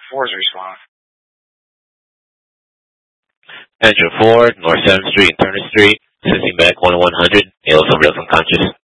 4's response. Andrew 4, North 7th Street and Turner Street, sensing back 10100, ALS overdose unconscious.